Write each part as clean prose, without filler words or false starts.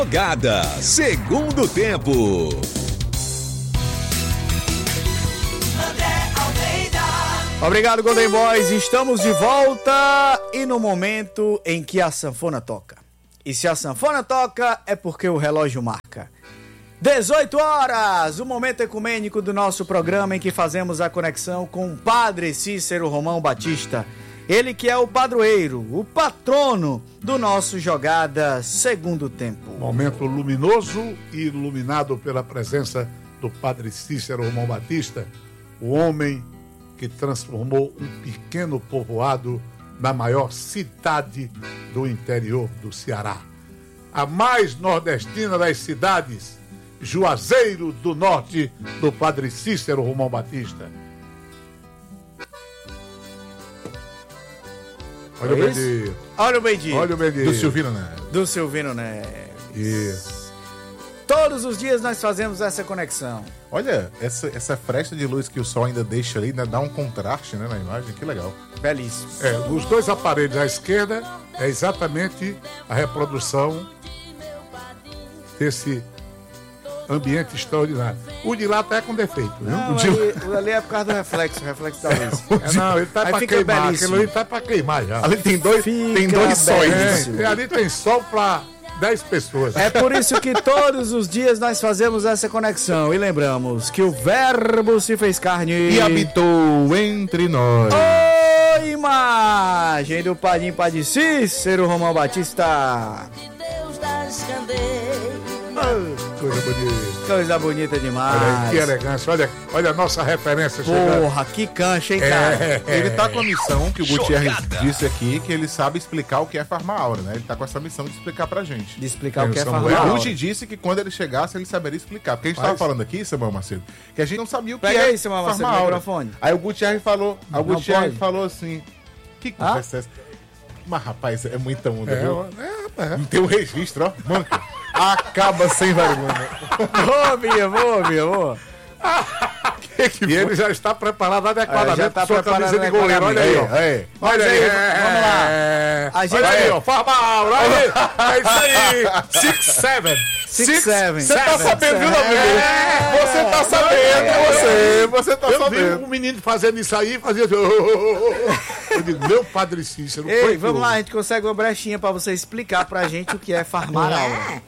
Jogada, segundo tempo. Obrigado, Golden Boys. Estamos de volta e no momento em que a sanfona toca. E se a sanfona toca, é porque o relógio marca. 18 horas, o momento ecumênico do nosso programa em que fazemos a conexão com o Padre Cícero Romão Batista. Ele que é o padroeiro, o patrono do nosso Jogada Segundo Tempo. Momento luminoso e iluminado pela presença do Padre Cícero Romão Batista, o homem que transformou um pequeno povoado na maior cidade do interior do Ceará. A mais nordestina das cidades, Juazeiro do Norte, do Padre Cícero Romão Batista. Olha o bendito. Olha o bendito. Olha o bendito. Do Silvino Neto. Do Silvino Neto. Isso. Todos os dias nós fazemos essa conexão. Olha, essa fresta de luz que o sol ainda deixa ali, né, dá um contraste, né, na imagem, que legal. Belíssimo. Os dois aparelhos à esquerda é exatamente a reprodução desse ambiente extraordinário. O de lá tá com defeito, viu? Não, ali é por causa do reflexo da luz. Não, ele tá Aí pra fica queimar. belíssimo. Aquilo ali tá pra queimar já. Ali tem dois Fica sóis. Ali tem sol pra 10 pessoas. É por isso que todos os dias nós fazemos essa conexão. E lembramos que o Verbo se fez carne E habitou entre nós. a imagem do Padim Padre Cícero Romão Batista. Coisa bonita. Coisa bonita demais. Olha aí, que elegância. Olha a nossa referência chegando. Porra, que cancha, hein, cara? Ele tá com a missão que o Gutierrez disse aqui, que ele sabe explicar o que é Farmaura, né? Ele tá com essa missão de explicar pra gente. De explicar o que é O farmácia. Ruge disse que quando ele chegasse, ele saberia explicar. Porque a gente tava falando aqui, Samuel Macedo, que a gente não sabia o que Pega é aí, Samuel Macedo, o Farmaura. microfone. Aí o Gutierrez falou, pode. falou assim, que conversa é essa? Mas, rapaz, é muita onda, viu? É. Não tem um registro, ó. Manca. Acaba sem vergonha. Vou. E ele já está preparado adequadamente. Já tá com sua preparado camisa de goleiro. Olha aí, ó. Aí. Olha aí, vamos lá. A gente- Olha aí, ó. Farmaura, olha aí. É isso aí. 6-7. 6-7. Você tá sabendo, viu, Davi? Você tá sabendo, você tá Eu vi sabendo. um menino fazendo isso aí, fazia assim. Eu digo, meu Padre Cícero. Ei, foi vamos que lá, a houve? gente consegue uma brechinha pra você explicar pra gente o que é farmar aula.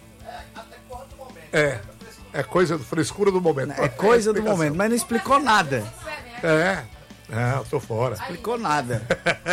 É coisa do frescura do momento. É coisa do momento, mas não explicou nada. Eu tô fora. Explicou nada.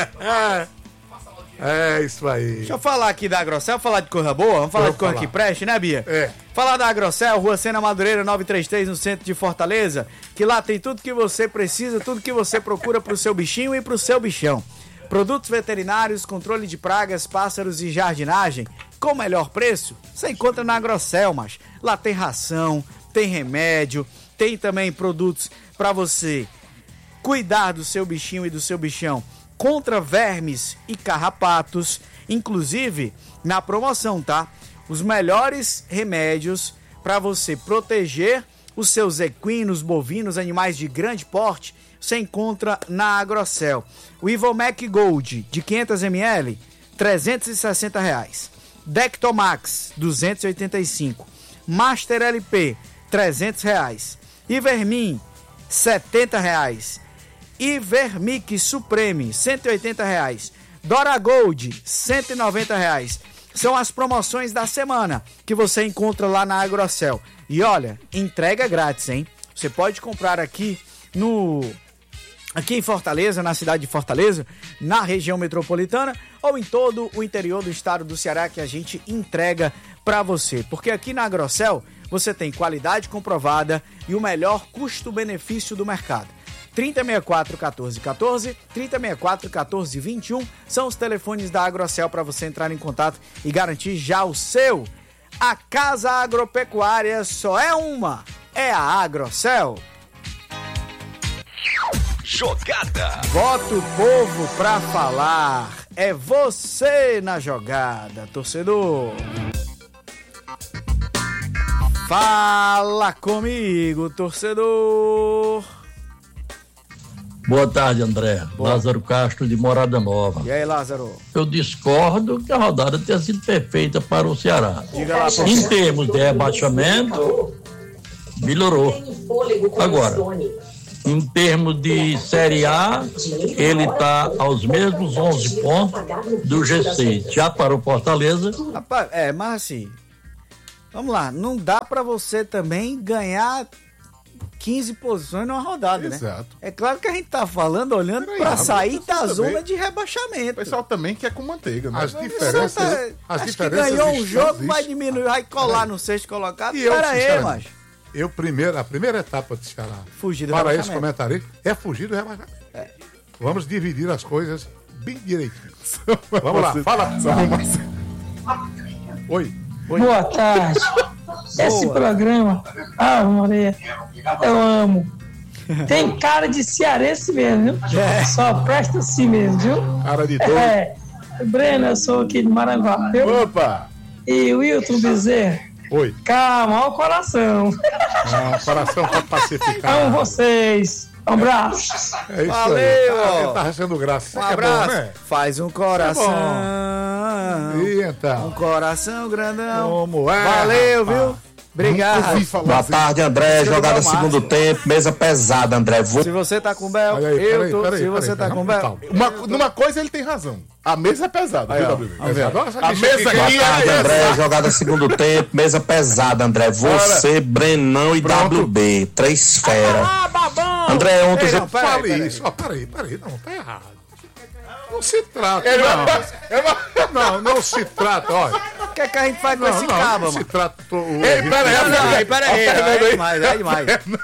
É isso aí. Deixa eu falar aqui da Agrocel, falar de coisa boa, vamos falar de coisa que preste, né, Bia? Falar da Agrocel, Rua Sena Madureira 933, no centro de Fortaleza, que lá tem tudo que você precisa, tudo que você procura pro seu bichinho e pro seu bichão. Produtos veterinários, controle de pragas, pássaros e jardinagem, com o melhor preço, você encontra na Agrocel, mas lá tem ração, tem remédio, tem também produtos para você cuidar do seu bichinho e do seu bichão contra vermes e carrapatos, inclusive na promoção, tá? Os melhores remédios para você proteger os seus equinos, bovinos, animais de grande porte, você encontra na Agrocel. O Ivomec Gold de 500 ml, R$ 360. Dectomax, 285. Master LP, R$ 300. Ivermin, R$ 70. Ivermic Supreme, R$ 180. Dora Gold, R$ 190. São as promoções da semana que você encontra lá na Agrocel. E olha, entrega grátis, hein? Você pode comprar aqui em Fortaleza, na cidade de Fortaleza, na região metropolitana ou em todo o interior do estado do Ceará, que a gente entrega para você. Porque aqui na Agrocel você tem qualidade comprovada e o melhor custo-benefício do mercado. 3064-1414, 3064-1421 são os telefones da Agrocel para você entrar em contato e garantir já o seu. A Casa Agropecuária só é uma, é a Agrocel. Jogada. Bota o povo pra falar, é você na jogada, torcedor. Fala comigo, torcedor. Boa tarde, André. Boa. Lázaro Castro, de Morada Nova. E aí, Lázaro? Eu discordo que a rodada tenha sido perfeita para o Ceará. Diga lá, professor. Em termos de rebaixamento, melhorou. Agora, em termos de Série A, ele está aos mesmos 11 pontos do G6. Já para o Fortaleza. Rapaz, mas assim, vamos lá, não dá pra você também ganhar 15 posições numa rodada, né? Exato. É claro que a gente tá falando, olhando pra sair da zona de O rebaixamento. pessoal também quer com manteiga, né? As diferenças. Acho que diferenças ganhou um estão- jogo, vai diminuir, vai colar no sexto colocado. E eu, Pera aí, sinceramente, mas a primeira etapa do Ceará, Fugir do para esse rebaixamento. comentarista, é fugir do rebaixamento. Vamos dividir as coisas bem direitinho. Vamos lá, fala. Oi. Boa tarde. Esse programa, Maria, eu amo. Tem cara de cearense mesmo, viu? Só presta assim mesmo, viu? Cara de doido. Breno, eu sou aqui de Maranguá, viu? Opa! E o Wilton Bezerra, Oi. calma, ó o coração. Coração tá pacificado. Amo vocês. Um abraço. É isso Valeu, aí. ó. Ele tá achando graça. Um Isso que abraço. É bom, né? Faz um coração. E Um então? coração grandão. Como é? Valeu, rapaz? viu? Obrigado. Ouvi falar Boa assim. tarde, André. Você Jogada não dá segundo massa. tempo, mesa pesada, André. Se você tá com Bel, Olha aí, eu peraí, tô. peraí, Se você peraí, tá peraí, com Bel, calma. Numa coisa ele tem razão. A mesa é pesada, Aí, viu, ó. WB? Vamos ver. A mesa Boa aqui tarde, é André. essa. Jogada segundo tempo, mesa pesada, André. Você, Brenão e WB. Três feras. André, ontem Ei, já não, fale isso. Ó, peraí. Não, tá errado. Não se trata. Não se trata, olha. o que é que a gente faz com esse cabo, não se mano? trata. Peraí. É demais.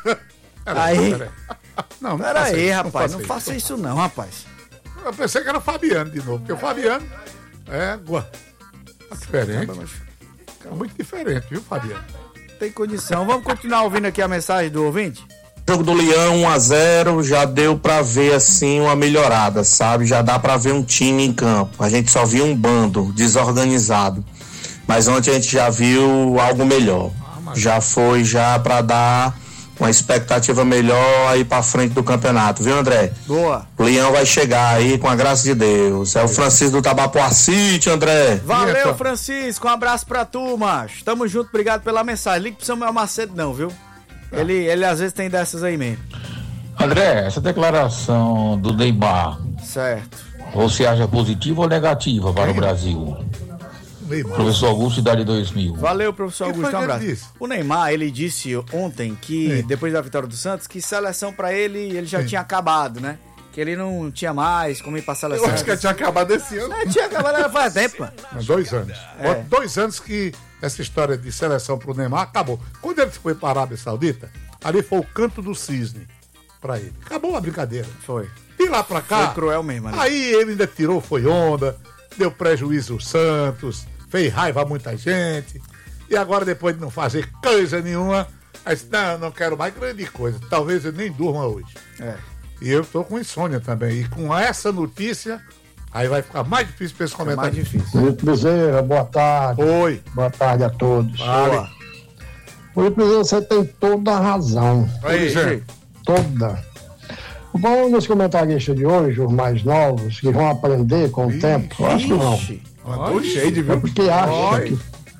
Aí. Não, Peraí, faça rapaz. Não isso. faça isso não, rapaz. Eu pensei que era o Fabiano de novo, porque o Fabiano é diferente. É muito diferente, viu, Fabiano? Tem condição. Vamos continuar ouvindo aqui a mensagem do ouvinte? Jogo do Leão 1-0, já deu pra ver assim uma melhorada, sabe? Já dá pra ver um time em campo. A gente só viu um bando desorganizado. Mas ontem a gente já viu algo melhor. Já foi pra dar uma expectativa melhor aí pra frente do campeonato, viu, André? Boa. O Leão vai chegar aí com a graça de Deus. É o Francisco do Tabapuá City, André. Valeu, Francisco. Um abraço pra tu, macho. Tamo junto, obrigado pela mensagem. Liga pro Samuel Macedo, não, viu? Ele às vezes tem dessas aí mesmo. André, essa declaração do Neymar, Certo. você acha positiva ou negativa para o Brasil? Neymar. Professor Augusto, idade 2000. Valeu, professor O que Augusto. foi Um que ele abraço. disse? O Neymar, ele disse ontem que, depois da vitória do Santos, que seleção pra ele já tinha acabado, né? Que ele não tinha mais como ir pra seleção. Eu acho que tinha acabado esse ano. Tinha acabado faz tempo, mano. 2 anos. É. 2 anos que essa história de seleção pro Neymar acabou. Quando ele foi para a Arábia Saudita, ali foi o canto do cisne pra ele. Acabou a brincadeira. Foi. E lá pra cá. Foi cruel mesmo, né? Aí ele ainda tirou, foi onda, deu prejuízo ao Santos, fez raiva a muita gente. E agora, depois de não fazer coisa nenhuma, aí disse, não quero mais grande coisa. Talvez eu nem durma hoje. É. E eu tô com insônia também. E com essa notícia, aí vai ficar mais difícil pra esse É comentário. mais difícil. Wilton Bezerra, boa tarde. Oi. Boa tarde a todos. Vale. Wilton Bezerra, você tem toda a razão. Aí, gente. Toda. Bom, nos comentaristas de hoje, os mais novos, que vão aprender com o tempo, eu acho que não. Ixi. Mandou shade, É viu? porque acha que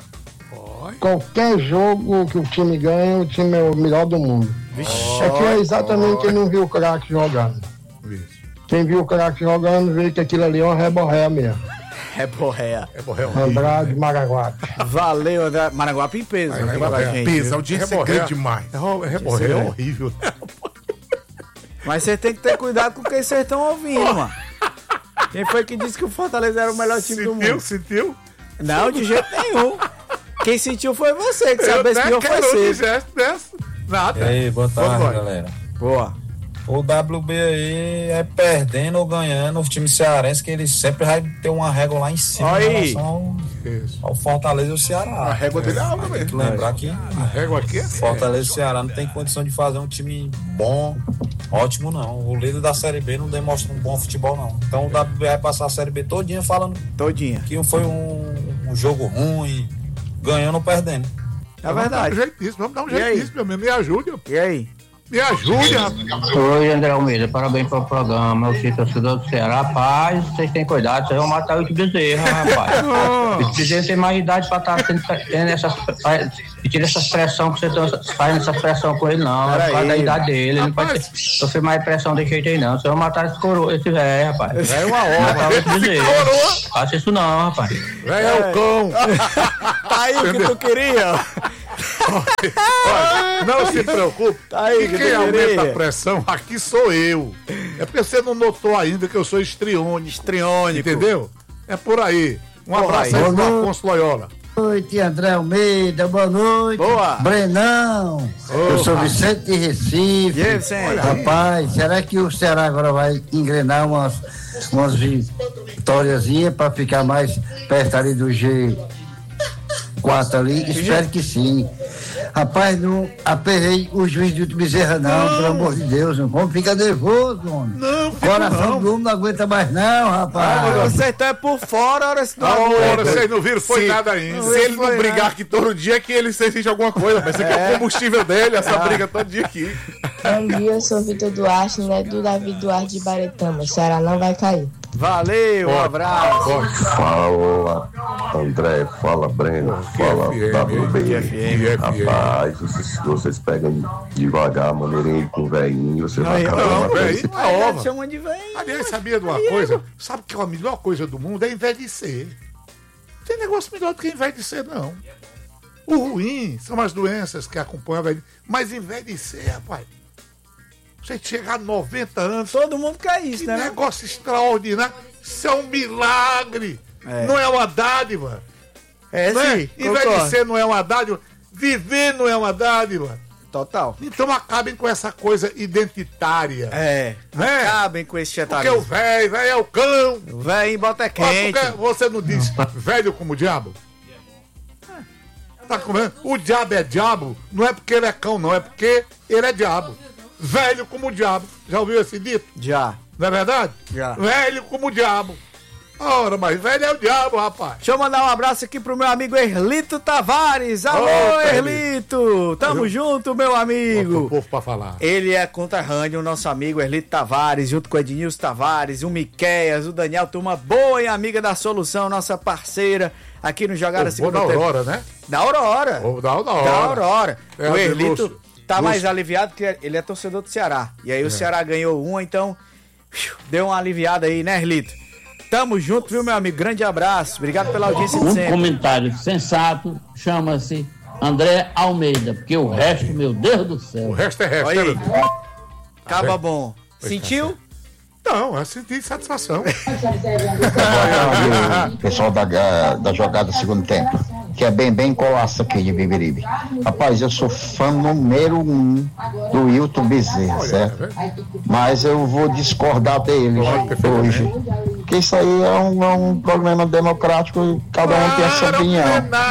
qualquer jogo que o time ganha, o time é o melhor do mundo. É que é exatamente quem não viu o craque jogando. Isso. Quem viu o craque jogando, vê que aquilo ali é uma reborréia mesmo. É borréia. É borré Andrade, Maraguape. Valeu, André. Maranguape em peso. Aí, Né, vai, pra vai, gente, Peso, a viu? audiência é grande demais. Reborré é horrível. Mas você tem que ter cuidado com quem vocês estão ouvindo, mano. Quem foi que disse que o Fortaleza era o melhor time do mundo? Sentiu? Não, de jeito nenhum. Quem sentiu foi você, que Eu sabe até esse pior foi quero você. dizer dessa. Nada. E aí, boa Vamos tarde, embora. galera. Boa. O WB aí é perdendo ou ganhando os times cearenses, que eles sempre vai ter uma régua lá em cima Olha em aí. relação Isso. ao Fortaleza e o Ceará. A régua dele é alta Tem que mesmo. lembrar que A régua aqui é Fortaleza e o Ceará não tem condição de fazer um time bom, ótimo não. O líder da Série B não demonstra um bom futebol não. Então o WB vai passar a Série B todinha falando Todinha. que foi um jogo ruim, ganhando ou perdendo. É verdade. Vamos dar um jeito nisso, E aí? meu amigo. Me ajude. E aí? Me ajude, Oi, André Almeida, parabéns pelo programa. Eu sou torcedor do Ceará. Rapaz, vocês têm cuidado, vocês vão matar o Bezerra, rapaz. O Bezerra tem mais idade pra estar tendo essa pressão que você faz essa pressão com ele, não. É por causa da idade dele. Ele não pode sofrer mais pressão desse jeito aí, não. Vocês vão matar esse velho, rapaz. É uma honra. Faça isso não, rapaz. Velho é o cão. Tá aí o que tu queria. Olha, não se preocupe. Tá aí, quem aumenta a pressão aqui sou eu. É porque você não notou ainda que eu sou histriônico. Entendeu? É por aí. Um abraço aí pro Afonso Loyola. Boa noite, André Almeida. Boa noite. Boa. Brenão. Eu sou Vicente de Recife. Rapaz, será que o Ceará agora vai engrenar umas vitóriazinhas para ficar mais perto ali do G4 ali? Espero que sim. Rapaz, não aperrei o juiz de Bezerra, não, pelo amor de Deus. Como fica nervoso, homem. Não, coração do homem não aguenta mais, não, rapaz. Você tá por fora, hora se não vocês não viram, foi nada ainda. Se ele não brigar aqui todo dia, é que ele sente alguma coisa. Mas isso aqui é o combustível dele, essa briga todo dia aqui. Bom dia, eu sou Vitor Duarte, né, do Davi Duarte de Baretama. O Ceará não vai cair. Valeu, um abraço. Fala, André, fala, Breno, fala, WB. Rapaz, vocês pegam devagar, maneirinho com o velhinho, você vai acabar. Chama de velhinho. Aliás, sabia de uma coisa? Sabe que a melhor coisa do mundo é envelhecer. Não tem negócio melhor do que envelhecer, não. O ruim são as doenças que acompanham a velhice. Mas envelhecer, rapaz. Você chegar a 90 anos. Todo mundo quer isso, que né? Negócio extraordinário. Isso é um milagre. Não é uma dádiva. Sim. Envelhecer não é uma dádiva. Viver não é uma dádiva. Total. Então acabem com essa coisa identitária. Né? Acabem com esse Porque o velho é o cão. O velho bota é quente. Porque você não diz velho como o diabo? Tá comendo? O diabo é diabo, não é porque ele é cão, não. É porque ele é diabo. Velho como o diabo. Já ouviu esse dito? Já. Não é verdade? Já. Velho como o diabo. Ora, mas velho é o diabo, rapaz. Deixa eu mandar um abraço aqui pro meu amigo Erlito Tavares. Alô, Erlito! Tamo junto, meu amigo. Bota o povo pra falar. Ele é conterrâneo, o nosso amigo Erlito Tavares, junto com o Ednilson Tavares, o Miqueias, o Daniel, turma boa e amiga da Solução, nossa parceira aqui no Jogada Segunda Tempo. Da Aurora, né? Da Aurora. Da Aurora. O Erlito tá mais aliviado porque ele é torcedor do Ceará. E aí o Ceará ganhou uma, então deu uma aliviada aí, né, Erlito? Tamo junto, viu, meu amigo? Grande abraço. Obrigado pela audiência de sempre. Um comentário sensato chama-se André Almeida, porque o resto, meu Deus do céu. O resto é resto. Aí. Acaba bom. Sentiu? Não, eu senti satisfação. Pessoal da jogada segundo tempo, que é bem colaço aqui de Beberibe. Rapaz, eu sou fã número 1 do Wilton Bezerra, certo? Mas eu vou discordar dele hoje. Porque isso aí é um problema democrático e cada um tem a sua opinião.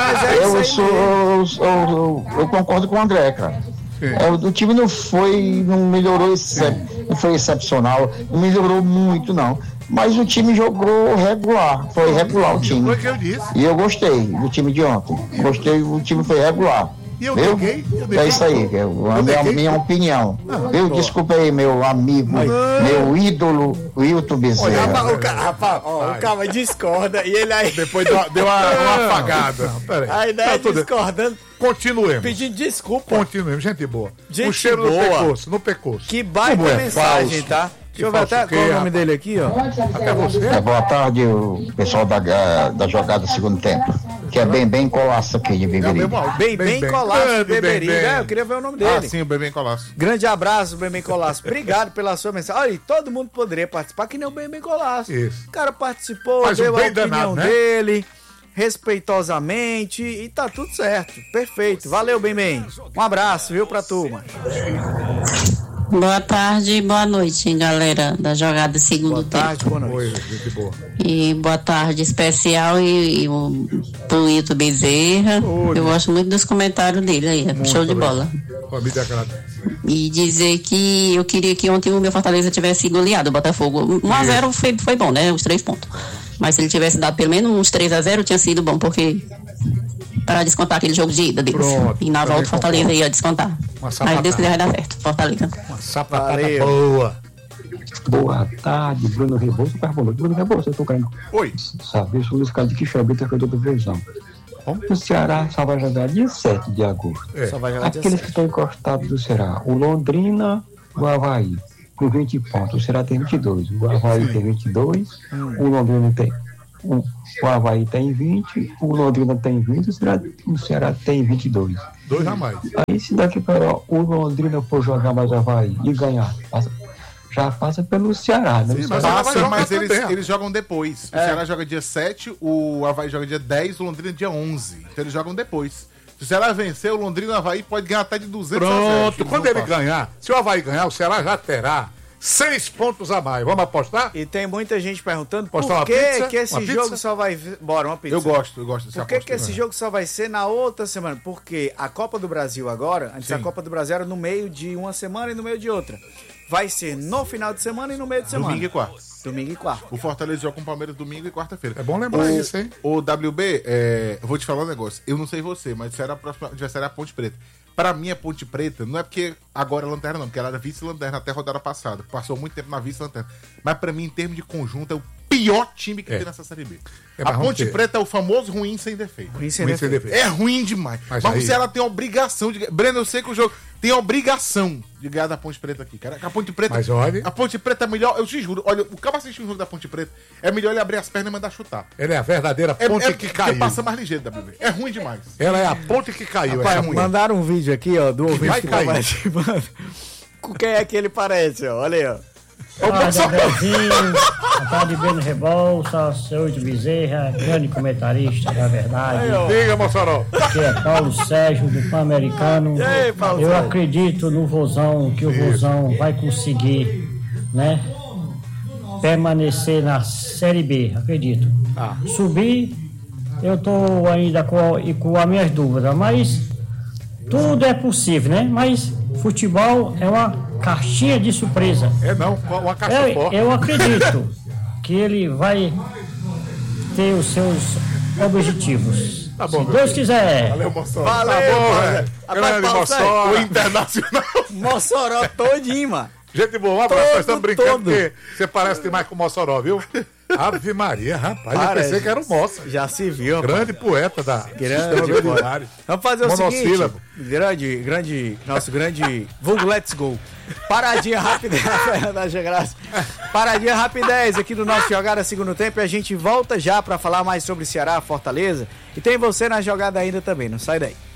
Eu concordo com o André, cara. O time não melhorou, não foi excepcional, não melhorou muito, não. Mas o time jogou regular, foi regular o time. Foi o que eu disse. E eu gostei do time de ontem. Gostei, o time foi regular. E eu neguei. É isso aí, é a minha opinião. Desculpa aí, meu amigo, meu ídolo, Wilton Bezerra. O cara discorda e ele aí. Depois deu uma apagada. A ideia discordando. Continuemos. Pedindo desculpa. Continuemos, gente boa. Gente o cheiro boa. no pescoço. Que baita mensagem, tá? Deixa eu ver até qual é o nome dele aqui, ó. Até você. Boa tarde, o pessoal da jogada segundo tempo. Que é bem colaço aqui de Beberibe. Bem colaço de Beberibe. Eu queria ver o nome dele. Sim, o Bem Colasso. Grande abraço, Bem Colasso. Obrigado pela sua mensagem. Olha, todo mundo poderia participar, que nem o Bem Colasso. Isso. O cara participou, deu a opinião dele, respeitosamente, e tá tudo certo. Perfeito. Valeu, Bem. Um abraço, viu, pra turma. Boa tarde e boa noite, galera da jogada segundo tempo. Boa tarde, boa noite. E boa tarde especial e pro Wilton Bezerra. Eu gosto muito dos comentários dele aí, show de bola. E dizer que eu queria que ontem o meu Fortaleza tivesse goleado o Botafogo. 1-0 foi bom, né? Os 3 pontos. Mas se ele tivesse dado pelo menos uns 3-0 tinha sido bom, porque para descontar aquele jogo de ida deles. E na volta o Fortaleza ia descontar. Mas Deus quiser vai dar certo. Fortaleza. Uma sapatada boa. Boa tarde, Bruno Rebouça. Bruno Rebouça, eu tô querendo. Oi. Saber sobre os casos de Quixote, torcedor do Vezão. O Ceará só vai jogar dia 7 de agosto. Aqueles que estão encostados do Ceará, o Londrina, o Avaí, com 20 pontos. O Ceará tem 22, o Avaí tem 22, o Londrina tem... O Avaí tem 20, o Londrina tem 20, o Ceará tem 22. 2 a mais. Aí se daqui para o Londrina for jogar mais o Avaí e ganhar, já passa pelo Ceará, né? Sim, mas eles jogam depois. O Ceará joga dia 7, o Avaí joga dia 10, o Londrina dia 11. Então eles jogam depois. Se o Ceará vencer, o Londrina e o Avaí pode ganhar até de 200 Pronto, quando ele ganhar, se o Avaí ganhar, o Ceará já terá 6 pontos a mais. Vamos apostar? E tem muita gente perguntando por que esse jogo só vai... Bora, uma pizza. Eu gosto dessa aposta. Por que esse jogo só vai ser na outra semana? Porque a Copa do Brasil agora, antes a Copa do Brasil era no meio de uma semana e no meio de outra. Vai ser no final de semana e no meio de semana. Domingo e quarta. O Fortaleza joga com o Palmeiras domingo e quarta-feira. É bom lembrar isso, hein? O WB, eu vou te falar um negócio. Eu não sei você, mas será a próxima adversária a Ponte Preta. Pra mim, a Ponte Preta, não é porque agora é lanterna, não, porque ela era vice-lanterna até a rodada passada. Passou muito tempo na vice-lanterna. Mas pra mim, em termos de conjunto, é o pior time que tem nessa Série B. A Ponte Preta é o famoso ruim sem defeito. Ruim sem defeito. É ruim demais. Mas o Ceará tem a obrigação de... Breno, eu sei que o jogo tem a obrigação de ganhar da Ponte Preta aqui, cara. A Ponte Preta... Mas olha... A Ponte Preta é melhor... Eu te juro, olha, o cara assistir um jogo da Ponte Preta, é melhor ele abrir as pernas e mandar chutar. Ela é a verdadeira ponte que caiu. Porque passa mais ligeiro, WB. É ruim demais. Ela é a ponte que caiu. Rapaz, mandaram um vídeo aqui, ó, do ouvinte que tá participando. Com quem é que ele parece, ó? Olha aí, ó. Boa tarde, Andrezinho. Boa tarde, Bruno Rebouça, seu de Bezerra, grande comentarista da verdade. Diga, Mossoró. Aqui é Paulo Sérgio, do Pan-Americano. Eu acredito no Vozão, que o Vozão vai conseguir, né, permanecer na Série B, acredito. Subir, eu tô ainda com as minhas dúvidas, mas tudo é possível, né? Mas futebol é uma caixinha de surpresa. Uma caixa forte. Eu acredito que ele vai ter os seus objetivos. Tá bom, se Deus quiser. Valeu, Mossoró. Valeu, Grande Mossoró. O Internacional. Mossoró todinho, mano. Gente boa, um abraço. Nós estamos brincando porque você parece demais com o Mossoró, viu? Ave Maria, rapaz, eu pensei que era o Moça. Já se viu, rapaz. Grande poeta da grande. Vamos fazer o seguinte, nosso grande vulgo Let's Go. Paradinha rápida, Fernanda Graça. Paradinha rapidez aqui do nosso Jogada Segundo Tempo e a gente volta já pra falar mais sobre Ceará, Fortaleza. E tem você na jogada ainda também, não sai daí.